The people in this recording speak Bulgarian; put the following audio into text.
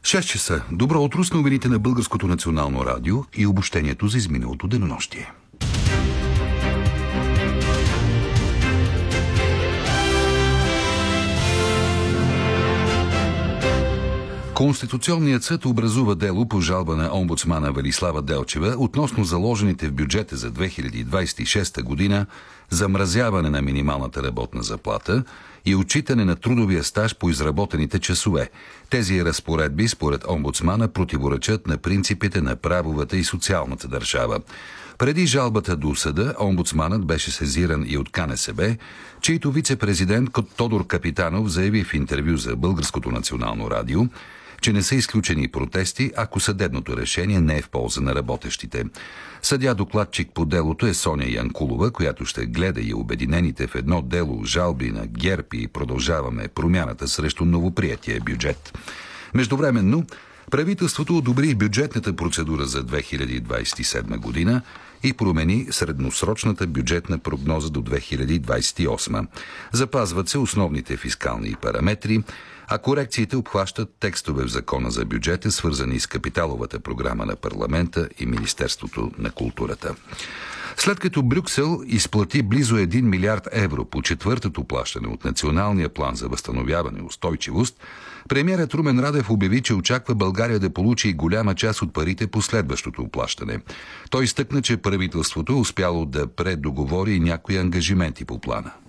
6 часа. Добро утро с новините на Българското национално радио и обобщението за изминалото денонощие. Конституционният съд образува дело по жалба на омбудсмана Велислава Делчева относно заложените в бюджета за 2026 година замразяване на минималната работна заплата и отчитане на трудовия стаж по изработените часове. Тези разпоредби, според омбудсмана, противоречат на принципите на правовата и социалната държава. Преди жалбата до съда, омбудсманът беше сезиран и от КНСБ, чийто вице-президент Тодор Капитанов заяви в интервю за Българското национално радио, че не са изключени протести, ако съдебното решение не е в полза на работещите. Съдия-докладчик по делото е Соня Янкулова, която ще гледа и обединените в едно дело жалби на ГЕРБ и Продължаваме промяната срещу новоприятия бюджет. Междувременно, правителството одобри бюджетната процедура за 2027 година и промени средносрочната бюджетна прогноза до 2028. Запазват се основните фискални параметри, а корекциите обхващат текстове в Закона за бюджета, свързани с капиталовата програма на парламента и Министерството на културата. След като Брюксел изплати близо 1 милиард евро по четвъртото плащане от Националния план за възстановяване и устойчивост, премиерът Румен Радев обяви, че очаква България да получи голяма част от парите по следващото плащане. Той изтъкна, че правителството е успяло да предоговори някои ангажименти по плана.